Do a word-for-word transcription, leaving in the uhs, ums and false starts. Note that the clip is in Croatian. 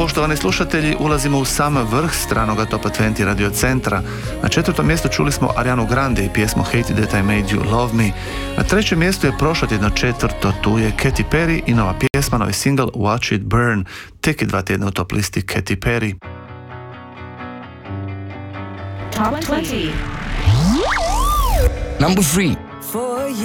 Poštovani slušatelji, ulazimo u sam vrh stranoga Top dvadeset Radio Centra. Na četvrtom mjestu čuli smo Arianu Grande i pjesmu Hated That I Made You Love Me. Na trećem mjestu je prošlo tjedno četvrto, tu je Katy Perry i nova pjesma, novi single Watch It Burn. Tek je dva tjedna u top listi Katy Perry. Top dvadeset. Number three.